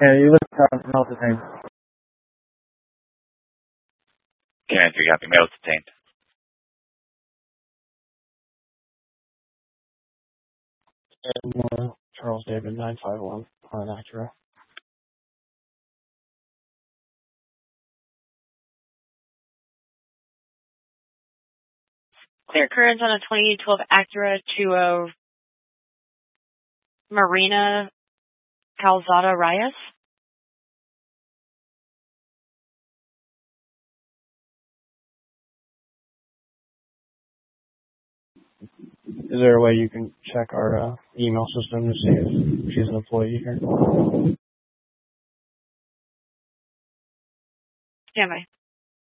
Yeah, you look mail detained. Can you copy mail detained? Charles David 951 on Acura. Clear currents on a 2012 Acura to a Marina Calzada Reyes. Is there a way you can check our email system to see if she's an employee here? Stand by.